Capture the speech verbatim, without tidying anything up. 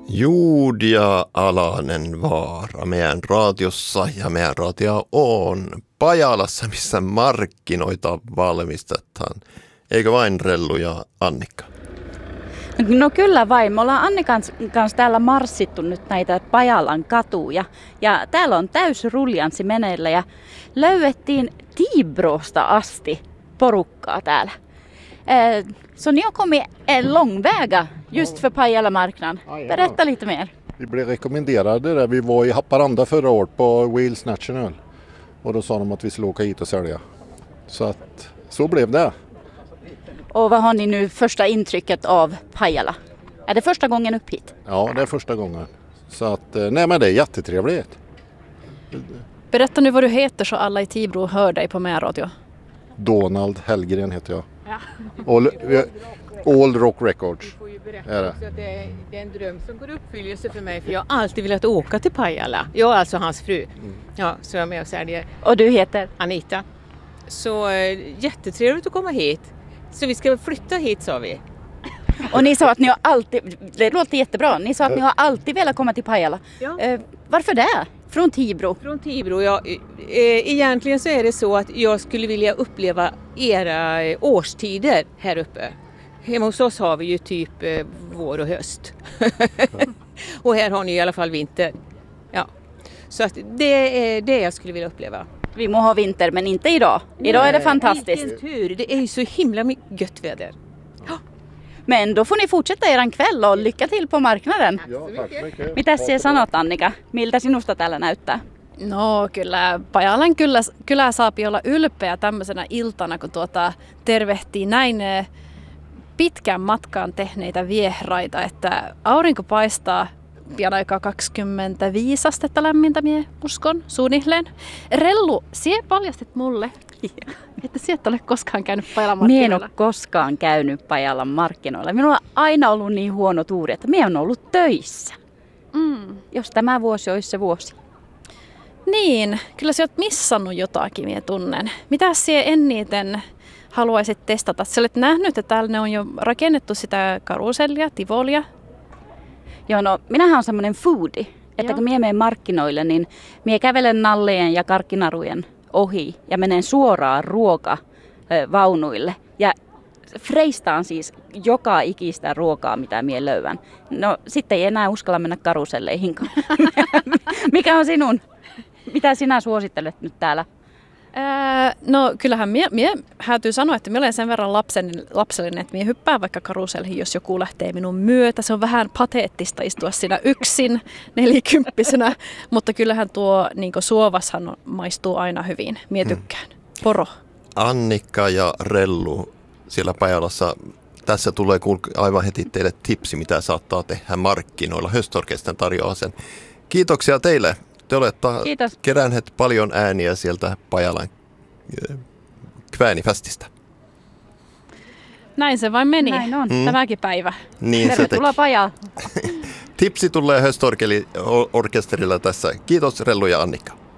Juudia Alanen Vaara meidän raadiossa ja meidän radio on Pajalassa, missä markkinoita valmistetaan. Eikö vain Rellu ja Annikka? No kyllä vain. Me ollaan Annikan kanssa täällä marssittu nyt näitä Pajalan katuja. Ja täällä on täys ruljanssi meneillä ja löydettiin Tibrosta asti porukkaa täällä. Eh, så ni har kommit en lång väg just för Pajala-marknaden. Berätta lite mer. Vi blev rekommenderade där. Vi var i Haparanda förra året på Wheels National. Och då sa de att vi skulle åka hit och sälja. Så att så blev det. Och vad har ni nu första intrycket av Pajala? Är det första gången upp hit? Ja, det är första gången. Så att, nej men det är jättetrevligt. Berätta nu vad du heter så alla i Tibro hör dig på med radio. Donald Hellgren heter jag. Ja. All, All Rock Records. Är det. Det, är, det är en dröm som går i uppfyllelse för mig, för jag har alltid velat åka till Pajala. Jag är alltså hans fru. Mm. Ja, så jag är med och säljer. Och du heter? Anita. Så jättetrevligt att komma hit. Så vi ska flytta hit, sa vi. Och ni sa att ni har alltid, det låter jättebra, ni sa att ni har alltid velat komma till Pajala. Ja. Eh, varför det? Från Tibro? Från Tibro, ja. Eh, egentligen så är det så att jag skulle vilja uppleva era årstider här uppe. Hemma hos oss har vi ju typ eh, vår och höst. Och här har ni i alla fall vinter. Ja. Så att det är det jag skulle vilja uppleva. Vi må ha vinter, men inte idag. Idag är det fantastiskt. Vilken tur, det är ju så himla gött väder. Ja. Men då får ni fortsätta eran kväll och lycka till på marknaden. Ja, tack så mycket. Mitäs siellä sanot, Annika? Miltä sinusta täällä näyttää? No kyllä, Pajalan kyllä, kyllä saapi olla ylpeä tämmöisenä iltana, kun tuota, tervehtii näin pitkän matkaan tehneitä vieraita, että aurinko paistaa pian aikaa kaksikymmentäviisi astetta lämmintä, mie uskon, suunnilleen. Rellu, sie paljastit mulle, että sie et ole koskaan käynyt Pajalan markkinoilla. Mie en ole koskaan käynyt Pajalan markkinoilla. Minulla on aina ollut niin huono tuuri, että mie on ollut töissä. Mm. Jos tämä vuosi olisi se vuosi. Niin, kyllä sä oot missannut jotakin, mie tunnen. Mitä sie eniten haluaisit testata? Sä olet nähnyt, että täällä ne on jo rakennettu sitä karusellia, tivolia. Joo, no minähän on semmoinen foodi, että Joo. kun mie menen markkinoille, niin mie kävelen nallejen ja karkkinarujen ohi ja menen suoraan ruokavaunuille. Ja freistaan siis joka ikistä ruokaa, mitä mie löydän. No sitten ei enää uskalla mennä karuselleihinkaan. Mikä on sinun? Mitä sinä suosittelet nyt täällä? Ää, no kyllähän mie, mie häätyy sanoa, että minä olen sen verran lapsen, lapsellinen, että mie hyppään vaikka karuselliin, jos joku lähtee minun myötä. Se on vähän pateettista istua siinä yksin nelikymppisenä, mutta kyllähän tuo niin suovashan maistuu aina hyvin. Mie tykkään. Poro. Annikka ja Rellu siellä Pajalassa. Tässä tulee aivan heti teille tipsi, mitä saattaa tehdä markkinoilla. Höstorkestern tarjoaa sen. Kiitoksia teille. Te olette Kiitos. keränneet paljon ääniä sieltä Pajalan Kväänifestistä. Näin se vain meni. Näin on. Mm. Tämäkin päivä. Niin Tervetuloa Pajaan. Tipsi tulee Höstorkesterilla tässä. Kiitos Rellu ja Annikka.